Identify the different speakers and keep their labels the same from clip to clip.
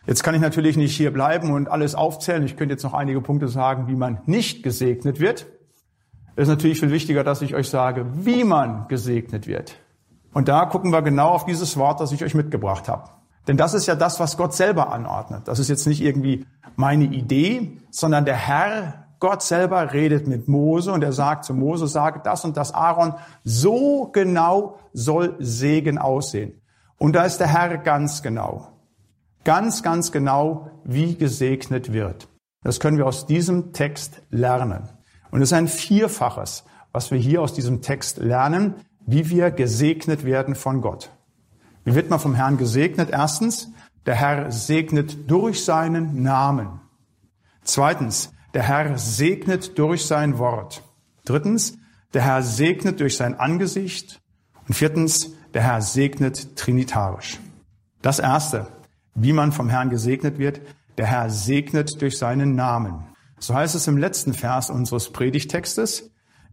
Speaker 1: Jetzt kann ich natürlich nicht hier bleiben und alles aufzählen. Ich könnte jetzt noch einige Punkte sagen, wie man nicht gesegnet wird. Es ist natürlich viel wichtiger, dass ich euch sage, wie man gesegnet wird. Und da gucken wir genau auf dieses Wort, das ich euch mitgebracht habe. Denn das ist ja das, was Gott selber anordnet. Das ist jetzt nicht irgendwie meine Idee, sondern der Herr, Gott selber, redet mit Mose und er sagt zu Mose, sage das und das Aaron, so genau soll Segen aussehen. Und da ist der Herr ganz genau. Ganz, ganz genau, wie gesegnet wird. Das können wir aus diesem Text lernen. Und es ist ein Vierfaches, was wir hier aus diesem Text lernen, wie wir gesegnet werden von Gott. Wie wird man vom Herrn gesegnet? Erstens, der Herr segnet durch seinen Namen. Zweitens, der Herr segnet durch sein Wort. Drittens, der Herr segnet durch sein Angesicht. Und viertens, der Herr segnet trinitarisch. Das Erste, wie man vom Herrn gesegnet wird, der Herr segnet durch seinen Namen. So heißt es im letzten Vers unseres Predigtextes,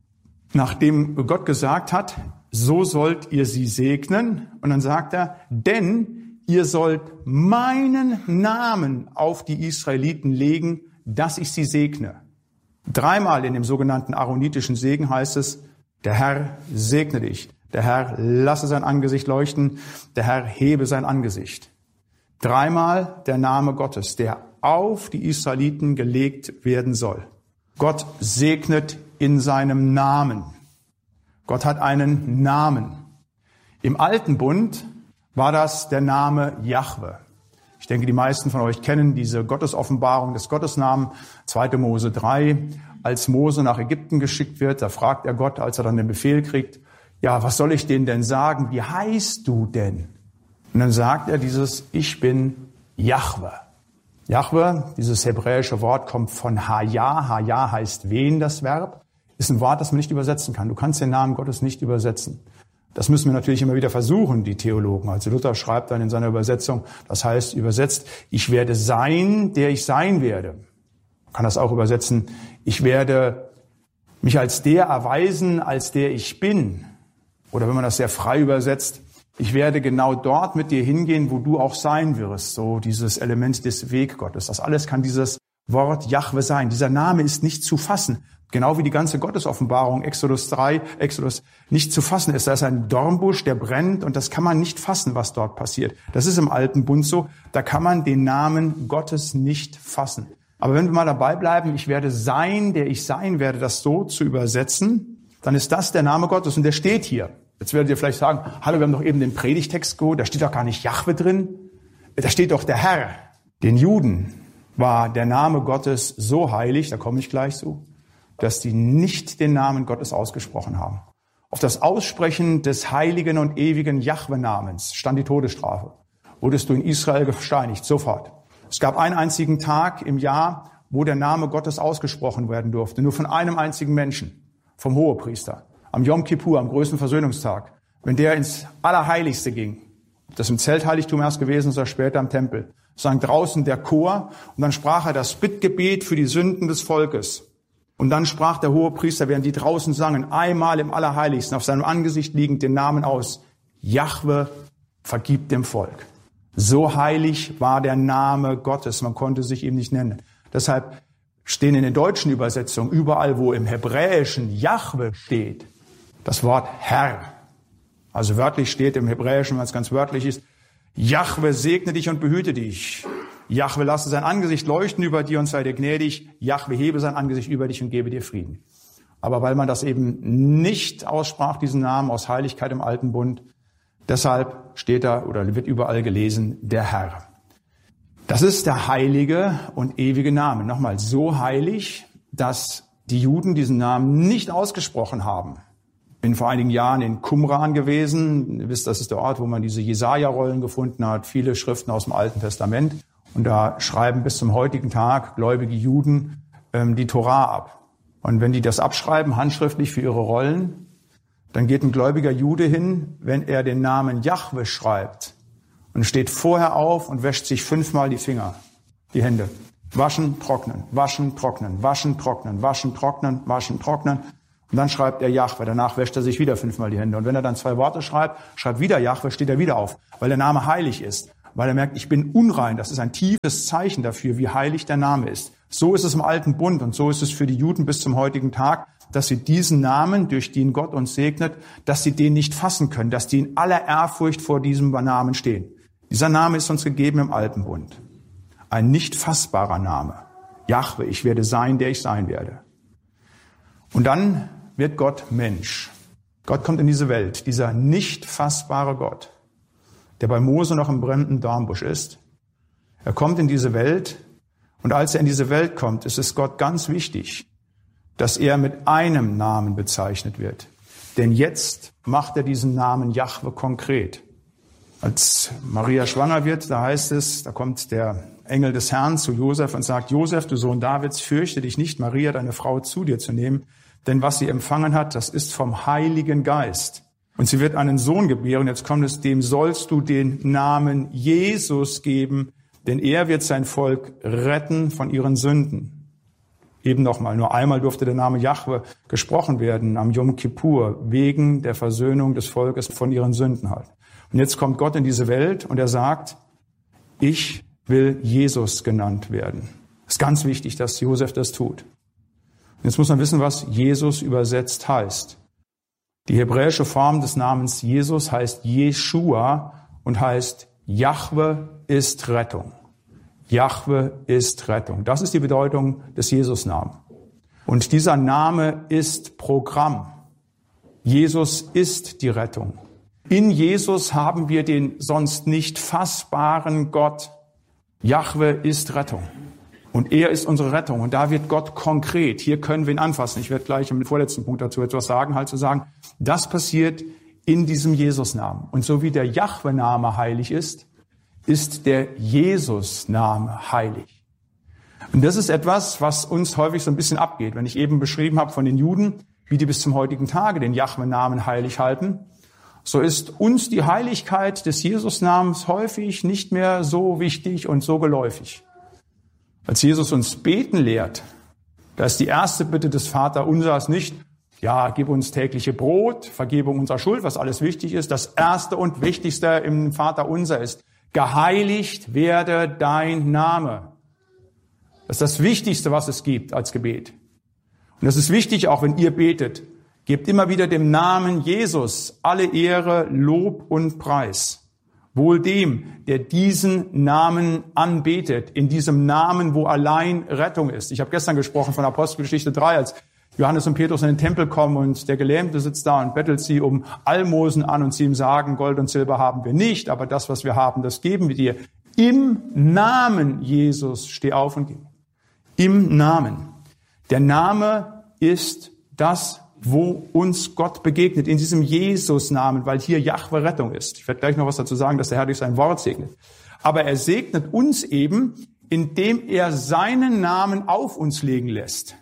Speaker 1: nachdem Gott gesagt hat, so sollt ihr sie segnen. Und dann sagt er, denn ihr sollt meinen Namen auf die Israeliten legen, dass ich sie segne. Dreimal in dem sogenannten aaronitischen Segen heißt es, der Herr segne dich, der Herr lasse sein Angesicht leuchten, der Herr hebe sein Angesicht. Dreimal der Name Gottes, der auf die Israeliten gelegt werden soll. Gott segnet in seinem Namen. Gott hat einen Namen. Im Alten Bund war das der Name Jahwe. Ich denke, die meisten von euch kennen diese Gottesoffenbarung des Gottesnamen, 2. Mose 3. Als Mose nach Ägypten geschickt wird, da fragt er Gott, als er dann den Befehl kriegt, ja, was soll ich denen denn sagen? Wie heißt du denn? Und dann sagt er dieses, ich bin Jahwe. Jahwe, dieses hebräische Wort, kommt von Haya. Haya heißt wen, das Verb. Ist ein Wort, das man nicht übersetzen kann. Du kannst den Namen Gottes nicht übersetzen. Das müssen wir natürlich immer wieder versuchen, die Theologen. Also Luther schreibt dann in seiner Übersetzung, das heißt übersetzt, ich werde sein, der ich sein werde. Man kann das auch übersetzen, ich werde mich als der erweisen, als der ich bin. Oder wenn man das sehr frei übersetzt, ich werde genau dort mit dir hingehen, wo du auch sein wirst. So dieses Element des Weggottes. Das alles kann dieses Wort Jahwe sein. Dieser Name ist nicht zu fassen. Genau wie die ganze Gottesoffenbarung, Exodus 3, Exodus nicht zu fassen ist. Da ist ein Dornbusch, der brennt und das kann man nicht fassen, was dort passiert. Das ist im Alten Bund so. Da kann man den Namen Gottes nicht fassen. Aber wenn wir mal dabei bleiben, ich werde sein, der ich sein werde, das so zu übersetzen, dann ist das der Name Gottes und der steht hier. Jetzt werdet ihr vielleicht sagen, hallo, wir haben doch eben den Predigtext geholt, da steht doch gar nicht Jahwe drin. Da steht doch der Herr. Den Juden war der Name Gottes so heilig, da komme ich gleich zu, dass die nicht den Namen Gottes ausgesprochen haben. Auf das Aussprechen des heiligen und ewigen Jahwe-Namens stand die Todesstrafe. Wurdest du in Israel gesteinigt, sofort. Es gab einen einzigen Tag im Jahr, wo der Name Gottes ausgesprochen werden durfte, nur von einem einzigen Menschen, vom Hohepriester. Am Yom Kippur, am größten Versöhnungstag, wenn der ins Allerheiligste ging, ob das im Zeltheiligtum erst gewesen ist oder später im Tempel, sang draußen der Chor und dann sprach er das Bittgebet für die Sünden des Volkes. Und dann sprach der Hohepriester, während die draußen sangen, einmal im Allerheiligsten, auf seinem Angesicht liegend den Namen aus, Jahwe, vergib dem Volk. So heilig war der Name Gottes, man konnte sich ihm nicht nennen. Deshalb stehen in den deutschen Übersetzungen überall, wo im Hebräischen Jahwe steht, das Wort Herr. Also wörtlich steht im Hebräischen, wenn es ganz wörtlich ist, Jahwe segne dich und behüte dich. Jahwe lasse sein Angesicht leuchten über dir und sei dir gnädig. Jahwe hebe sein Angesicht über dich und gebe dir Frieden. Aber weil man das eben nicht aussprach, diesen Namen aus Heiligkeit im Alten Bund, deshalb steht da oder wird überall gelesen, der Herr. Das ist der heilige und ewige Name. Nochmal, so heilig, dass die Juden diesen Namen nicht ausgesprochen haben. Ich bin vor einigen Jahren in Qumran gewesen. Ihr wisst, das ist der Ort, wo man diese Jesaja-Rollen gefunden hat, viele Schriften aus dem Alten Testament. Und da schreiben bis zum heutigen Tag gläubige Juden die Torah ab. Und wenn die das abschreiben, handschriftlich für ihre Rollen, dann geht ein gläubiger Jude hin, wenn er den Namen Jahwe schreibt und steht vorher auf und wäscht sich 5-mal die Finger, die Hände. Waschen, trocknen, waschen, trocknen, waschen, trocknen, waschen, trocknen, waschen, trocknen. Und dann schreibt er Jahwe, danach wäscht er sich wieder 5-mal die Hände. Und wenn er dann 2 Worte schreibt wieder Jahwe, steht er wieder auf, weil der Name heilig ist. weil er merkt, ich bin unrein. Das ist ein tiefes Zeichen dafür, wie heilig der Name ist. So ist es im Alten Bund und so ist es für die Juden bis zum heutigen Tag, dass sie diesen Namen, durch den Gott uns segnet, dass sie den nicht fassen können, dass die in aller Ehrfurcht vor diesem Namen stehen. Dieser Name ist uns gegeben im Alten Bund. Ein nicht fassbarer Name. Jahwe, ich werde sein, der ich sein werde. Und dann wird Gott Mensch. Gott kommt in diese Welt, dieser nicht fassbare Gott, der bei Mose noch im brennenden Dornbusch ist. Er kommt in diese Welt und als er in diese Welt kommt, ist es Gott ganz wichtig, dass er mit einem Namen bezeichnet wird. Denn jetzt macht er diesen Namen Jahwe konkret. Als Maria schwanger wird, da heißt es, da kommt der Engel des Herrn zu Josef und sagt, Josef, du Sohn Davids, fürchte dich nicht, Maria, deine Frau, zu dir zu nehmen, denn was sie empfangen hat, das ist vom Heiligen Geist. Und sie wird einen Sohn gebären, jetzt kommt es, dem sollst du den Namen Jesus geben, denn er wird sein Volk retten von ihren Sünden. Eben nochmal, nur einmal durfte der Name Jahwe gesprochen werden, am Yom Kippur, wegen der Versöhnung des Volkes von ihren Sünden halt. Und jetzt kommt Gott in diese Welt und er sagt, ich will Jesus genannt werden. Es ist ganz wichtig, dass Josef das tut. Und jetzt muss man wissen, was Jesus übersetzt heißt. Die hebräische Form des Namens Jesus heißt Jeschua und heißt Jahwe ist Rettung. Jahwe ist Rettung. Das ist die Bedeutung des Jesus-Namen. Und dieser Name ist Programm. Jesus ist die Rettung. In Jesus haben wir den sonst nicht fassbaren Gott. Jahwe ist Rettung. Und er ist unsere Rettung. Und da wird Gott konkret. Hier können wir ihn anfassen. Ich werde gleich im vorletzten Punkt dazu etwas sagen, halt zu sagen, das passiert in diesem Jesus-Namen. Und so wie der Jahwe-Name heilig ist der Jesus-Name heilig. Und das ist etwas, was uns häufig so ein bisschen abgeht. Wenn ich eben beschrieben habe von den Juden, wie die bis zum heutigen Tage den Jahwe-Namen heilig halten, so ist uns die Heiligkeit des Jesus-Namens häufig nicht mehr so wichtig und so geläufig. Als Jesus uns beten lehrt, da ist die erste Bitte des Vaterunsers nicht, ja, gib uns tägliche Brot, Vergebung unserer Schuld, was alles wichtig ist. Das erste und wichtigste im Vaterunser ist, geheiligt werde dein Name. Das ist das Wichtigste, was es gibt als Gebet. Und das ist wichtig, auch wenn ihr betet. Gebt immer wieder dem Namen Jesus alle Ehre, Lob und Preis. Wohl dem, der diesen Namen anbetet, in diesem Namen, wo allein Rettung ist. Ich habe gestern gesprochen von Apostelgeschichte 3, als Johannes und Petrus in den Tempel kommen und der Gelähmte sitzt da und bettelt sie um Almosen an und sie ihm sagen, Gold und Silber haben wir nicht, aber das, was wir haben, das geben wir dir. Im Namen Jesus, steh auf und geh. Im Namen. Der Name ist das, wo uns Gott begegnet, in diesem Jesus-Namen, weil hier Jahwe Rettung ist. Ich werde gleich noch was dazu sagen, dass der Herr durch sein Wort segnet. Aber er segnet uns eben, indem er seinen Namen auf uns legen lässt.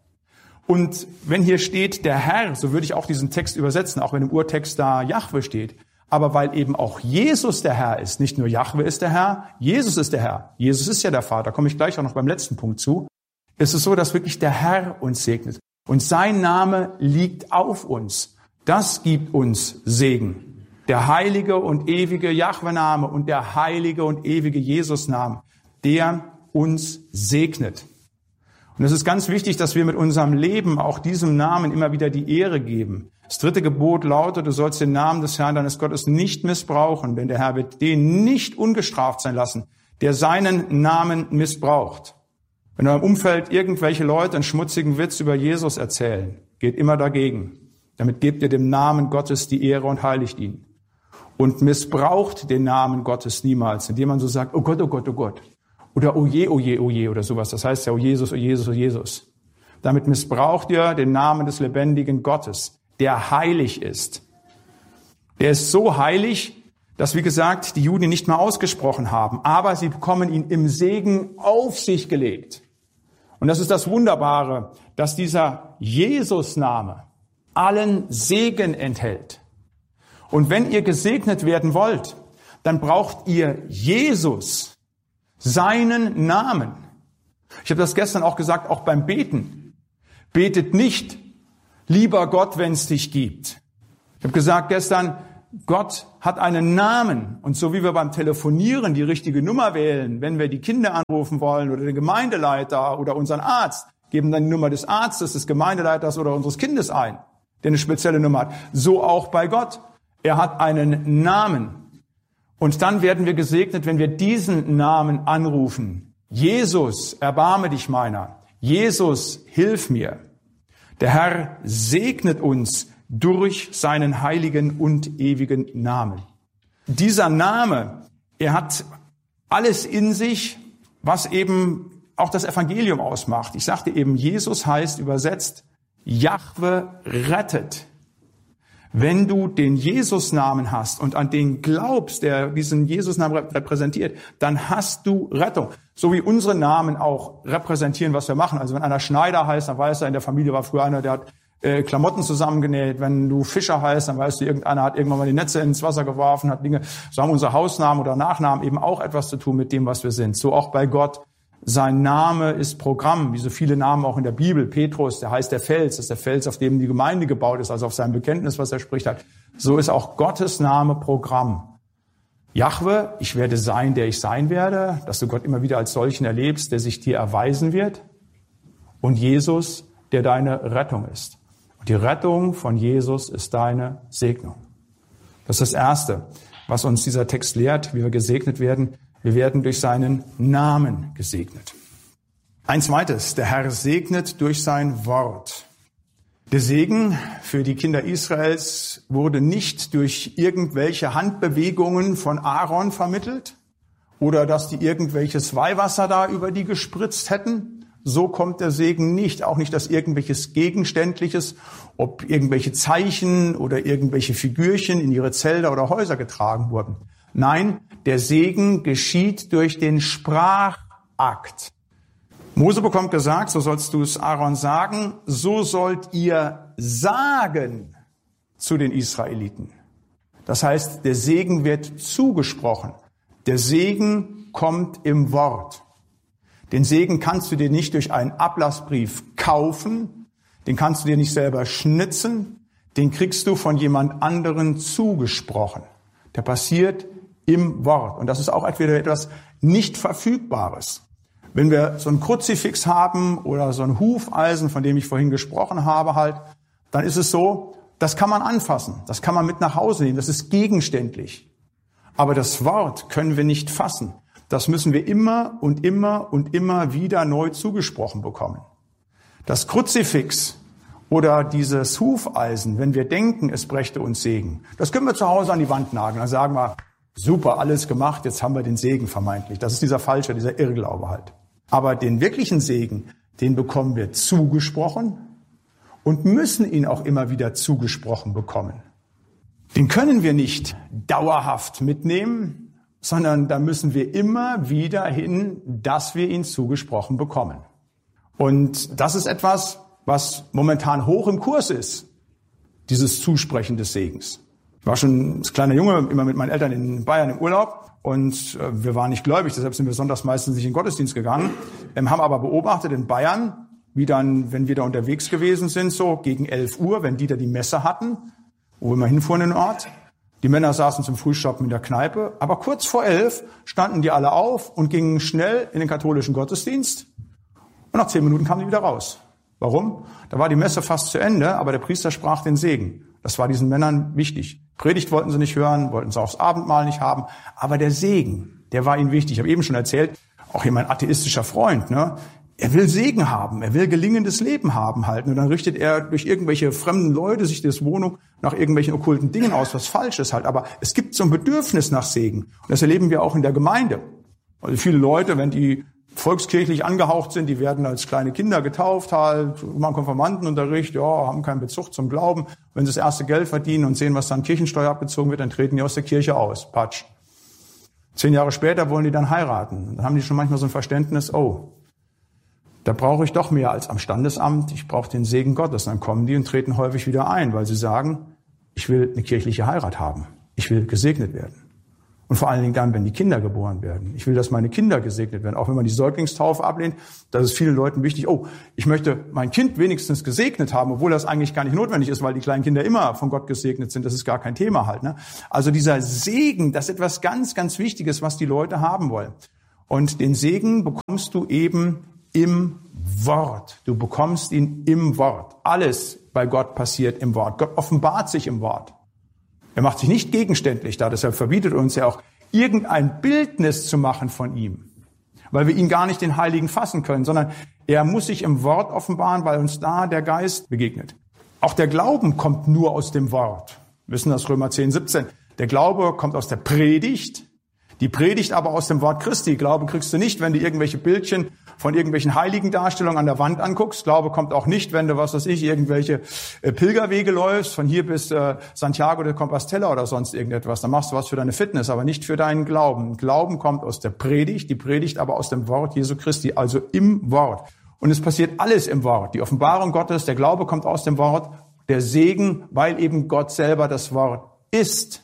Speaker 1: Und wenn hier steht, der Herr, so würde ich auch diesen Text übersetzen, auch wenn im Urtext da Jahwe steht. Aber weil eben auch Jesus der Herr ist, nicht nur Jahwe ist der Herr, Jesus ist der Herr. Jesus ist ja der Vater, da komme ich gleich auch noch beim letzten Punkt zu. Es ist so, dass wirklich der Herr uns segnet. Und sein Name liegt auf uns. Das gibt uns Segen. Der heilige und ewige Jahwe-Name und der heilige und ewige Jesus-Name, der uns segnet. Und es ist ganz wichtig, dass wir mit unserem Leben auch diesem Namen immer wieder die Ehre geben. Das 3. Gebot lautet, du sollst den Namen des Herrn deines Gottes nicht missbrauchen, denn der Herr wird den nicht ungestraft sein lassen, der seinen Namen missbraucht. Wenn in eurem Umfeld irgendwelche Leute einen schmutzigen Witz über Jesus erzählen, geht immer dagegen. Damit gebt ihr dem Namen Gottes die Ehre und heiligt ihn. Und missbraucht den Namen Gottes niemals, indem man so sagt, oh Gott, oh Gott, oh Gott. Oder oh je, oh je, oh je oder sowas. Das heißt ja, oh Jesus, oh Jesus, oh Jesus. Damit missbraucht ihr den Namen des lebendigen Gottes, der heilig ist. Der ist so heilig, dass, wie gesagt, die Juden ihn nicht mehr ausgesprochen haben. Aber sie bekommen ihn im Segen auf sich gelegt. Und das ist das Wunderbare, dass dieser Jesus-Name allen Segen enthält. Und wenn ihr gesegnet werden wollt, dann braucht ihr Jesus, seinen Namen. Ich habe das gestern auch gesagt, auch beim Beten. Betet nicht, lieber Gott, wenn es dich gibt. Ich habe gesagt gestern, Gott hat einen Namen. Und so wie wir beim Telefonieren die richtige Nummer wählen, wenn wir die Kinder anrufen wollen oder den Gemeindeleiter oder unseren Arzt, geben dann die Nummer des Arztes, des Gemeindeleiters oder unseres Kindes ein, der eine spezielle Nummer hat. So auch bei Gott. Er hat einen Namen. Und dann werden wir gesegnet, wenn wir diesen Namen anrufen. Jesus, erbarme dich meiner. Jesus, hilf mir. Der Herr segnet uns durch seinen heiligen und ewigen Namen. Dieser Name, er hat alles in sich, was eben auch das Evangelium ausmacht. Ich sagte eben, Jesus heißt übersetzt, Jahwe rettet. Wenn du den Jesus-Namen hast und an den glaubst, der diesen Jesus-Namen repräsentiert, dann hast du Rettung. So wie unsere Namen auch repräsentieren, was wir machen. Also wenn einer Schneider heißt, dann weiß er, in der Familie war früher einer, der hat Klamotten zusammengenäht. Wenn du Fischer heißt, dann weißt du, irgendeiner hat irgendwann mal die Netze ins Wasser geworfen, hat Dinge. So haben unsere Hausnamen oder Nachnamen eben auch etwas zu tun mit dem, was wir sind. So auch bei Gott. Sein Name ist Programm, wie so viele Namen auch in der Bibel. Petrus, der heißt der Fels, das ist der Fels, auf dem die Gemeinde gebaut ist, also auf seinem Bekenntnis, was er spricht hat. So ist auch Gottes Name Programm. Jahwe, ich werde sein, der ich sein werde, dass du Gott immer wieder als solchen erlebst, der sich dir erweisen wird. Und Jesus, der deine Rettung ist. Und die Rettung von Jesus ist deine Segnung. Das ist das Erste, was uns dieser Text lehrt, wie wir gesegnet werden. Wir werden durch seinen Namen gesegnet. Ein zweites, der Herr segnet durch sein Wort. Der Segen für die Kinder Israels wurde nicht durch irgendwelche Handbewegungen von Aaron vermittelt oder dass die irgendwelches Weihwasser da über die gespritzt hätten. So kommt der Segen nicht, auch nicht, dass irgendwelches Gegenständliches, ob irgendwelche Zeichen oder irgendwelche Figürchen in ihre Zelter oder Häuser getragen wurden. Nein, der Segen geschieht durch den Sprachakt. Mose bekommt gesagt, so sollst du es Aaron sagen, so sollt ihr sagen zu den Israeliten. Das heißt, der Segen wird zugesprochen. Der Segen kommt im Wort. Den Segen kannst du dir nicht durch einen Ablassbrief kaufen, den kannst du dir nicht selber schnitzen, den kriegst du von jemand anderen zugesprochen. Der passiert im Wort. Und das ist auch etwas nicht Verfügbares. Wenn wir so ein Kruzifix haben oder so ein Hufeisen, von dem ich vorhin gesprochen habe, dann ist es so, das kann man anfassen, das kann man mit nach Hause nehmen, das ist gegenständlich. Aber das Wort können wir nicht fassen. Das müssen wir immer und immer und immer wieder neu zugesprochen bekommen. Das Kruzifix oder dieses Hufeisen, wenn wir denken, es brächte uns Segen, das können wir zu Hause an die Wand nageln. Dann sagen wir, super, alles gemacht, jetzt haben wir den Segen vermeintlich. Das ist dieser Irrglaube halt. Aber den wirklichen Segen, den bekommen wir zugesprochen und müssen ihn auch immer wieder zugesprochen bekommen. Den können wir nicht dauerhaft mitnehmen, sondern da müssen wir immer wieder hin, dass wir ihn zugesprochen bekommen. Und das ist etwas, was momentan hoch im Kurs ist, dieses Zusprechen des Segens. Ich war schon als kleiner Junge immer mit meinen Eltern in Bayern im Urlaub und wir waren nicht gläubig, deshalb sind wir sonntags meistens nicht in den Gottesdienst gegangen, haben aber beobachtet in Bayern, wie dann, wenn wir da unterwegs gewesen sind, so gegen 11 Uhr, wenn die da die Messe hatten, wo wir mal hinfuhren in den Ort, die Männer saßen zum Frühstoppen in der Kneipe, aber kurz vor 11 standen die alle auf und gingen schnell in den katholischen Gottesdienst und nach 10 Minuten kamen die wieder raus. Warum? Da war die Messe fast zu Ende, aber der Priester sprach den Segen. Das war diesen Männern wichtig. Predigt wollten sie nicht hören, wollten sie aufs Abendmahl nicht haben, aber der Segen, der war ihnen wichtig. Ich habe eben schon erzählt, auch hier mein atheistischer Freund, er will Segen haben, er will gelingendes Leben haben halt. Und dann richtet er durch irgendwelche fremden Leute sich das Wohnung nach irgendwelchen okkulten Dingen aus, was falsch ist halt. Aber es gibt so ein Bedürfnis nach Segen. Und das erleben wir auch in der Gemeinde. Also viele Leute, wenn die volkskirchlich angehaucht sind, die werden als kleine Kinder getauft halt, machen Konfirmandenunterricht, haben keinen Bezug zum Glauben. Wenn sie das erste Geld verdienen und sehen, was dann Kirchensteuer abgezogen wird, dann treten die aus der Kirche aus. Patsch. 10 Jahre später wollen die dann heiraten. Dann haben die schon manchmal so ein Verständnis, da brauche ich doch mehr als am Standesamt, ich brauche den Segen Gottes. Und dann kommen die und treten häufig wieder ein, weil sie sagen, ich will eine kirchliche Heirat haben, ich will gesegnet werden. Und vor allen Dingen dann, wenn die Kinder geboren werden. Ich will, dass meine Kinder gesegnet werden. Auch wenn man die Säuglingstaufe ablehnt, das ist vielen Leuten wichtig. Oh, ich möchte mein Kind wenigstens gesegnet haben, obwohl das eigentlich gar nicht notwendig ist, weil die kleinen Kinder immer von Gott gesegnet sind. Das ist gar kein Thema halt, ne? Also dieser Segen, das ist etwas ganz, ganz Wichtiges, was die Leute haben wollen. Und den Segen bekommst du eben im Wort. Du bekommst ihn im Wort. Alles bei Gott passiert im Wort. Gott offenbart sich im Wort. Er macht sich nicht gegenständlich da, deshalb verbietet uns ja auch, irgendein Bildnis zu machen von ihm, weil wir ihn gar nicht den Heiligen fassen können, sondern er muss sich im Wort offenbaren, weil uns da der Geist begegnet. Auch der Glauben kommt nur aus dem Wort. Wir wissen das Römer 10, 17. Der Glaube kommt aus der Predigt, die Predigt aber aus dem Wort Christi. Glaube kriegst du nicht, wenn du irgendwelche Bildchen von irgendwelchen Heiligendarstellungen an der Wand anguckst. Glaube kommt auch nicht, wenn du, irgendwelche Pilgerwege läufst, von hier bis Santiago de Compostela oder sonst irgendetwas. Dann machst du was für deine Fitness, aber nicht für deinen Glauben. Glauben kommt aus der Predigt, die Predigt aber aus dem Wort Jesu Christi, also im Wort. Und es passiert alles im Wort. Die Offenbarung Gottes, der Glaube kommt aus dem Wort, der Segen, weil eben Gott selber das Wort ist.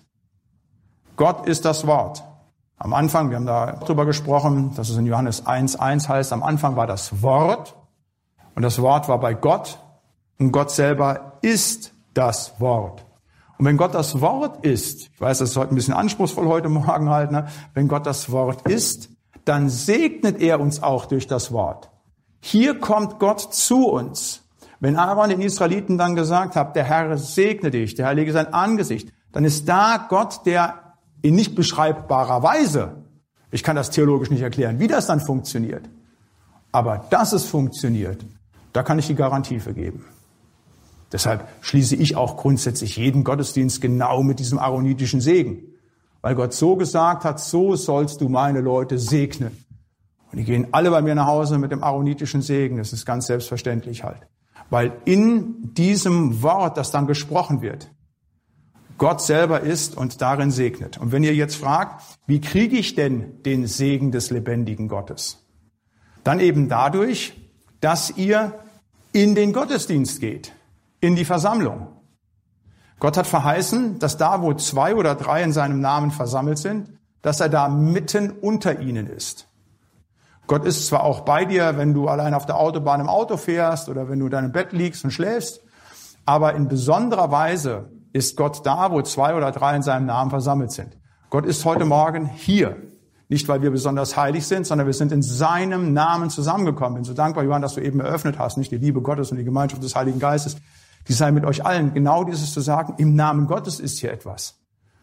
Speaker 1: Gott ist das Wort. Am Anfang, wir haben da drüber gesprochen, dass es in Johannes 1,1 heißt, am Anfang war das Wort und das Wort war bei Gott und Gott selber ist das Wort. Und wenn Gott das Wort ist, ich weiß, das ist heute ein bisschen anspruchsvoll heute Morgen halt, ne? Wenn Gott das Wort ist, dann segnet er uns auch durch das Wort. Hier kommt Gott zu uns. Wenn Aaron den Israeliten dann gesagt hat, der Herr segne dich, der Herr lege sein Angesicht, dann ist da Gott, der in nicht beschreibbarer Weise, ich kann das theologisch nicht erklären, wie das dann funktioniert, aber dass es funktioniert, da kann ich die Garantie für geben. Deshalb schließe ich auch grundsätzlich jeden Gottesdienst genau mit diesem aaronitischen Segen, weil Gott so gesagt hat, so sollst du meine Leute segnen. Und die gehen alle bei mir nach Hause mit dem aaronitischen Segen, das ist ganz selbstverständlich halt, weil in diesem Wort, das dann gesprochen wird, Gott selber ist und darin segnet. Und wenn ihr jetzt fragt, wie kriege ich denn den Segen des lebendigen Gottes? Dann eben dadurch, dass ihr in den Gottesdienst geht, in die Versammlung. Gott hat verheißen, dass da, wo 2 oder 3 in seinem Namen versammelt sind, dass er da mitten unter ihnen ist. Gott ist zwar auch bei dir, wenn du allein auf der Autobahn im Auto fährst oder wenn du in deinem Bett liegst und schläfst, aber in besonderer Weise ist Gott da, wo 2 oder 3 in seinem Namen versammelt sind. Gott ist heute Morgen hier. Nicht, weil wir besonders heilig sind, sondern wir sind in seinem Namen zusammengekommen. Bin so dankbar, Johann, dass du eben eröffnet hast, nicht die Liebe Gottes und die Gemeinschaft des Heiligen Geistes. Die sei mit euch allen. Genau dieses zu sagen, im Namen Gottes ist hier etwas.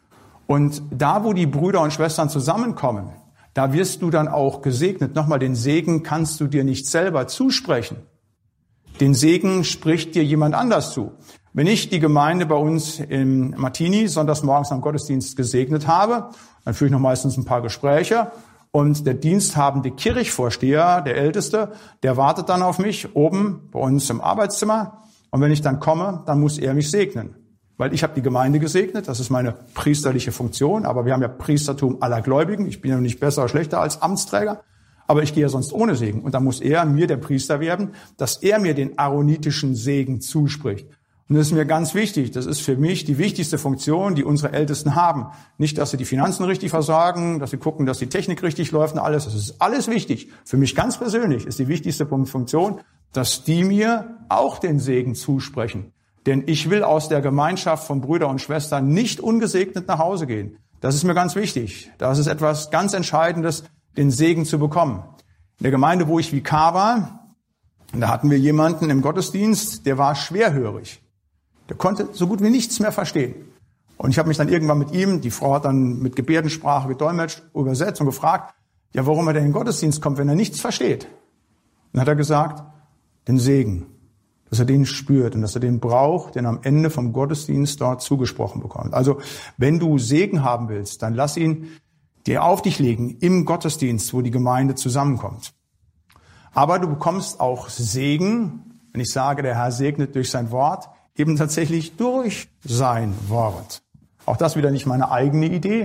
Speaker 1: Und da, wo die Brüder und Schwestern zusammenkommen, da wirst du dann auch gesegnet. Nochmal, den Segen kannst du dir nicht selber zusprechen. Den Segen spricht dir jemand anders zu. Wenn ich die Gemeinde bei uns in Martini sonntags morgens am Gottesdienst gesegnet habe, dann führe ich noch meistens ein paar Gespräche und der diensthabende Kirchvorsteher, der Älteste, der wartet dann auf mich oben bei uns im Arbeitszimmer und wenn ich dann komme, dann muss er mich segnen. Weil ich habe die Gemeinde gesegnet, das ist meine priesterliche Funktion, aber wir haben ja Priestertum aller Gläubigen, ich bin ja nicht besser oder schlechter als Amtsträger, aber ich gehe ja sonst ohne Segen und dann muss er mir der Priester werden, dass er mir den aaronitischen Segen zuspricht. Und das ist mir ganz wichtig. Das ist für mich die wichtigste Funktion, die unsere Ältesten haben. Nicht, dass sie die Finanzen richtig versorgen, dass sie gucken, dass die Technik richtig läuft und alles. Das ist alles wichtig. Für mich ganz persönlich ist die wichtigste Funktion, dass die mir auch den Segen zusprechen. Denn ich will aus der Gemeinschaft von Brüdern und Schwestern nicht ungesegnet nach Hause gehen. Das ist mir ganz wichtig. Das ist etwas ganz Entscheidendes, den Segen zu bekommen. In der Gemeinde, wo ich Vikar war, da hatten wir jemanden im Gottesdienst, der war schwerhörig. Der konnte so gut wie nichts mehr verstehen. Und ich habe mich dann irgendwann mit ihm, die Frau hat dann mit Gebärdensprache gedolmetscht, übersetzt und gefragt, ja, warum er denn in den Gottesdienst kommt, wenn er nichts versteht. Dann hat er gesagt, den Segen, dass er den spürt und dass er den braucht, den am Ende vom Gottesdienst dort zugesprochen bekommt. Also wenn du Segen haben willst, dann lass ihn dir auf dich legen im Gottesdienst, wo die Gemeinde zusammenkommt. Aber du bekommst auch Segen, wenn ich sage, der Herr segnet durch sein Wort, eben tatsächlich durch sein Wort. Auch das wieder nicht meine eigene Idee.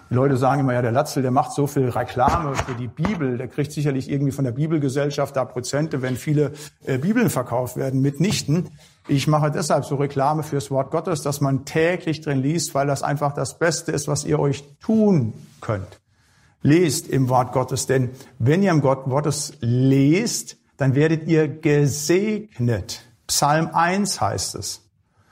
Speaker 1: Die Leute sagen immer, ja, der Latzel, der macht so viel Reklame für die Bibel, der kriegt sicherlich irgendwie von der Bibelgesellschaft da Prozente, wenn viele Bibeln verkauft werden. Mitnichten. Ich mache deshalb so Reklame fürs Wort Gottes, dass man täglich drin liest, weil das einfach das Beste ist, was ihr euch tun könnt. Lest im Wort Gottes, denn wenn ihr im Wort Gottes lest, dann werdet ihr gesegnet. Psalm 1 heißt es.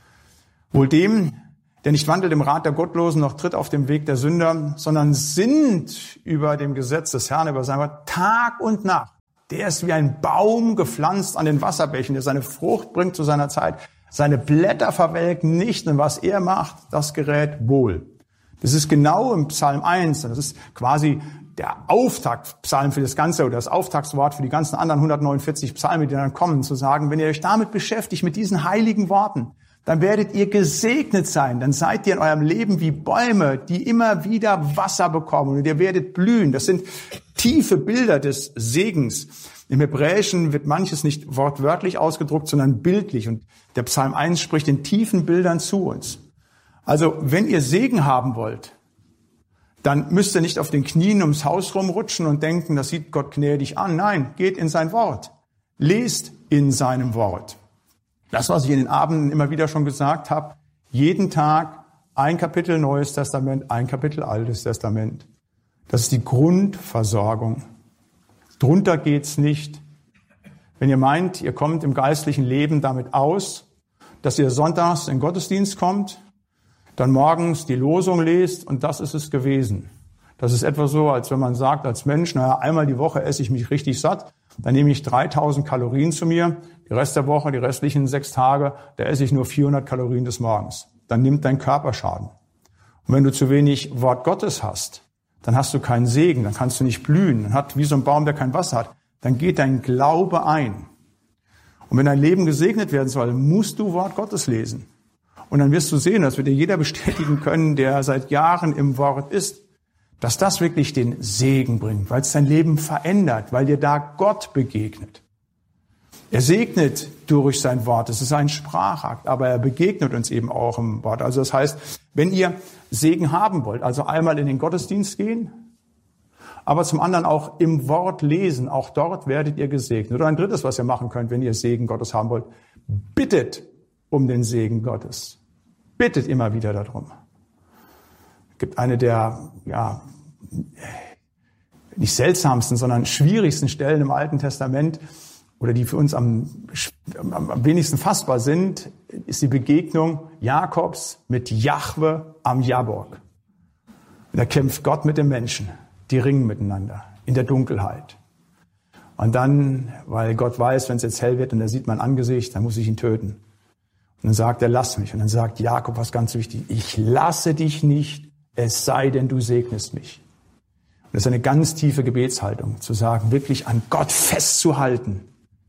Speaker 1: Wohl dem, der nicht wandelt im Rat der Gottlosen, noch tritt auf dem Weg der Sünder, sondern sinnt über dem Gesetz des Herrn, über sein Wort, Tag und Nacht. Der ist wie ein Baum gepflanzt an den Wasserbächen, der seine Frucht bringt zu seiner Zeit. Seine Blätter verwelken nicht, und was er macht, das gerät wohl. Das ist genau im Psalm 1, das ist quasi der Auftaktpsalm für das Ganze oder das Auftaktswort für die ganzen anderen 149 Psalme, die dann kommen, zu sagen, wenn ihr euch damit beschäftigt, mit diesen heiligen Worten, dann werdet ihr gesegnet sein. Dann seid ihr in eurem Leben wie Bäume, die immer wieder Wasser bekommen und ihr werdet blühen. Das sind tiefe Bilder des Segens. Im Hebräischen wird manches nicht wortwörtlich ausgedruckt, sondern bildlich. Und der Psalm 1 spricht in tiefen Bildern zu uns. Also, wenn ihr Segen haben wollt, dann müsst ihr nicht auf den Knien ums Haus rumrutschen und denken, das sieht Gott gnädig an. Nein, geht in sein Wort. Lest in seinem Wort. Das, was ich in den Abenden immer wieder schon gesagt habe, jeden Tag ein Kapitel Neues Testament, ein Kapitel Altes Testament. Das ist die Grundversorgung. Drunter geht's nicht. Wenn ihr meint, ihr kommt im geistlichen Leben damit aus, dass ihr sonntags in den Gottesdienst kommt, dann morgens die Losung lest und das ist es gewesen. Das ist etwa so, als wenn man sagt als Mensch, naja, einmal die Woche esse ich mich richtig satt, dann nehme ich 3000 Kalorien zu mir, die Rest der Woche, die restlichen 6 Tage, da esse ich nur 400 Kalorien des Morgens. Dann nimmt dein Körper Schaden. Und wenn du zu wenig Wort Gottes hast, dann hast du keinen Segen, dann kannst du nicht blühen. Dann hat wie so ein Baum, der kein Wasser hat, dann geht dein Glaube ein. Und wenn dein Leben gesegnet werden soll, musst du Wort Gottes lesen. Und dann wirst du sehen, das wird dir jeder bestätigen können, der seit Jahren im Wort ist, dass das wirklich den Segen bringt, weil es dein Leben verändert, weil dir da Gott begegnet. Er segnet durch sein Wort, es ist ein Sprachakt, aber er begegnet uns eben auch im Wort. Also das heißt, wenn ihr Segen haben wollt, also einmal in den Gottesdienst gehen, aber zum anderen auch im Wort lesen, auch dort werdet ihr gesegnet. Oder ein drittes, was ihr machen könnt, wenn ihr Segen Gottes haben wollt, bittet um den Segen Gottes. Bittet immer wieder darum. Es gibt eine der, nicht seltsamsten, sondern schwierigsten Stellen im Alten Testament, oder die für uns am wenigsten fassbar sind, ist die Begegnung Jakobs mit Jahwe am Jabok. Da kämpft Gott mit dem Menschen. Die ringen miteinander in der Dunkelheit. Und dann, weil Gott weiß, wenn es jetzt hell wird und er sieht mein Angesicht, dann muss ich ihn töten. Und dann sagt er, lass mich. Und dann sagt Jakob was ganz wichtig. Ich lasse dich nicht, es sei denn, du segnest mich. Und das ist eine ganz tiefe Gebetshaltung, zu sagen, wirklich an Gott festzuhalten,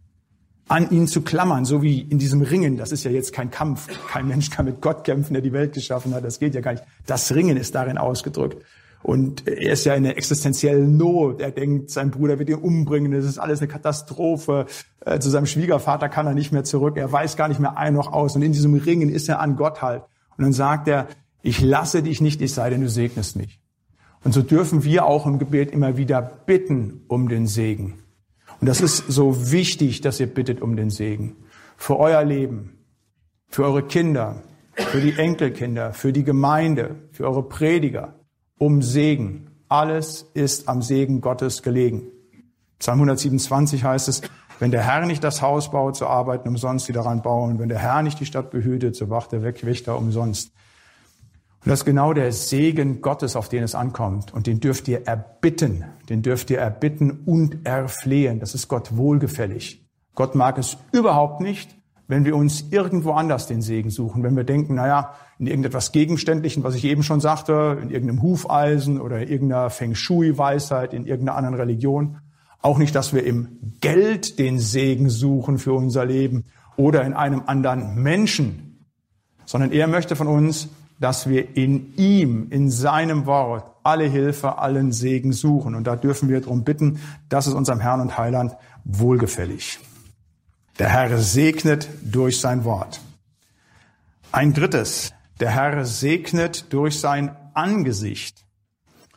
Speaker 1: an ihn zu klammern, so wie in diesem Ringen. Das ist ja jetzt kein Kampf. Kein Mensch kann mit Gott kämpfen, der die Welt geschaffen hat. Das geht ja gar nicht. Das Ringen ist darin ausgedrückt. Und er ist ja in einer existenziellen Not. Er denkt, sein Bruder wird ihn umbringen. Das ist alles eine Katastrophe. Zu seinem Schwiegervater kann er nicht mehr zurück. Er weiß gar nicht mehr ein noch aus. Und in diesem Ringen ist er an Gott halt. Und dann sagt er, ich lasse dich nicht, es sei denn, du segnest mich. Und so dürfen wir auch im Gebet immer wieder bitten um den Segen. Und das ist so wichtig, dass ihr bittet um den Segen. Für euer Leben, für eure Kinder, für die Enkelkinder, für die Gemeinde, für eure Prediger. Um Segen. Alles ist am Segen Gottes gelegen. Psalm 127 heißt es, wenn der Herr nicht das Haus baut, so arbeiten umsonst die daran bauen. Wenn der Herr nicht die Stadt behütet, so wacht der Wächter umsonst. Und das ist genau der Segen Gottes, auf den es ankommt. Und den dürft ihr erbitten. Den dürft ihr erbitten und erflehen. Das ist Gott wohlgefällig. Gott mag es überhaupt nicht, wenn wir uns irgendwo anders den Segen suchen. Wenn wir denken, naja, in irgendetwas Gegenständlichen, was ich eben schon sagte, in irgendeinem Hufeisen oder in irgendeiner Feng Shui-Weisheit, in irgendeiner anderen Religion. Auch nicht, dass wir im Geld den Segen suchen für unser Leben oder in einem anderen Menschen. Sondern er möchte von uns, dass wir in ihm, in seinem Wort, alle Hilfe, allen Segen suchen. Und da dürfen wir darum bitten, das ist unserem Herrn und Heiland wohlgefällig. Der Herr segnet durch sein Wort. Ein drittes, der Herr segnet durch sein Angesicht.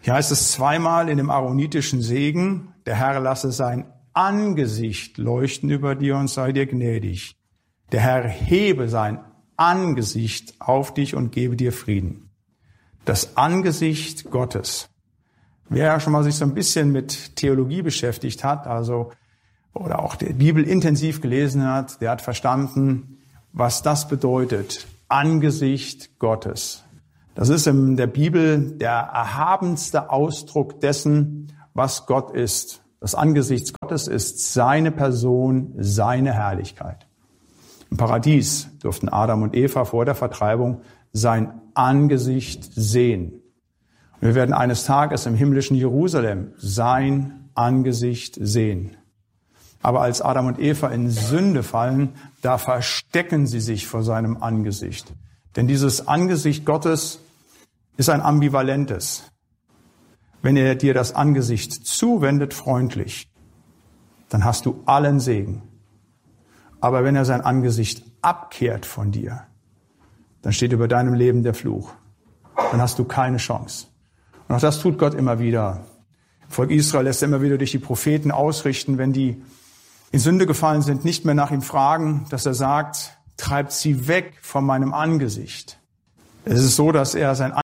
Speaker 1: Hier heißt es zweimal in dem aaronitischen Segen, der Herr lasse sein Angesicht leuchten über dir und sei dir gnädig. Der Herr hebe sein Angesicht auf dich und gebe dir Frieden. Das Angesicht Gottes. Wer schon mal sich so ein bisschen mit Theologie beschäftigt hat, oder auch die Bibel intensiv gelesen hat, der hat verstanden, was das bedeutet. Angesicht Gottes. Das ist in der Bibel der erhabenste Ausdruck dessen, was Gott ist. Das Angesicht Gottes ist seine Person, seine Herrlichkeit. Im Paradies durften Adam und Eva vor der Vertreibung sein Angesicht sehen. Und wir werden eines Tages im himmlischen Jerusalem sein Angesicht sehen. Aber als Adam und Eva in Sünde fallen, da verstecken sie sich vor seinem Angesicht. Denn dieses Angesicht Gottes ist ein ambivalentes. Wenn er dir das Angesicht zuwendet, freundlich, dann hast du allen Segen. Aber wenn er sein Angesicht abkehrt von dir, dann steht über deinem Leben der Fluch. Dann hast du keine Chance. Und auch das tut Gott immer wieder. Volk Israel lässt er immer wieder durch die Propheten ausrichten, wenn die in Sünde gefallen sind, nicht mehr nach ihm fragen, dass er sagt, treibt sie weg von meinem Angesicht. Es ist so, dass er sein